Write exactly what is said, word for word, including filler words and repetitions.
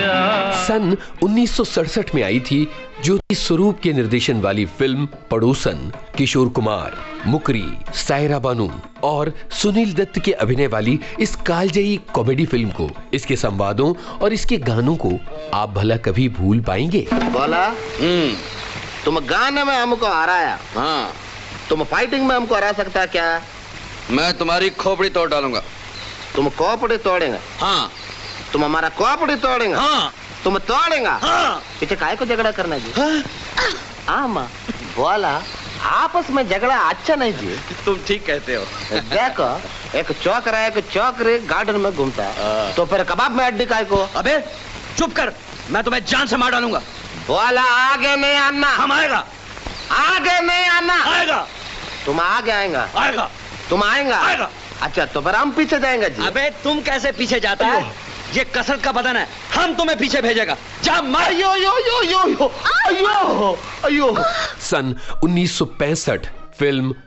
सन उन्नीस सौ सड़सठ में आई थी ज्योति स्वरूप के निर्देशन वाली फिल्म पड़ोसन। किशोर कुमार, मुकरी, सायरा बानू और सुनील दत्त के अभिनय वाली इस कालजयी कॉमेडी फिल्म को, इसके संवादों और इसके गानों को आप भला कभी भूल पाएंगे? बोला हम्म तुम गाने में हमको हराया, हाँ तुम फाइटिंग में हमको हरा सकता क्या? मैं तुम्हारी खोपड़ी तोड़ डालूंगा। तुम खोपड़ी तोड़ेंगे? हाँ। तुम हमारा खोपड़ी तोड़ेंगे? हाँ। तुम तोड़ेंगे? हाँ। पीछे काहे को झगड़ा करना जी? हाँ। आमा बोला आपस में झगड़ा अच्छा नहीं जी। तुम ठीक कहते हो। देखो एक चौकरा एक चौकरी गार्डन में घूमता है, तो फिर कबाब में हड्डी काहे को? अबे चुप कर, मैं तुम्हें जान से मार डालूंगा। बोला आगे नहीं आना। हम आएगा। आगे नहीं आना। आएगा। तुम आगे आएगा? आएगा। तुम आएगा? आएगा। अच्छा तो फिर हम पीछे जाएंगे जी। अबे तुम कैसे पीछे जाता है? ये कसरत का बदन है, हम तुम्हें पीछे भेजेगा। जा मार। अयो यो यो यो यो अयो अयो। सन उन्नीस सौ पैंसठ फिल्म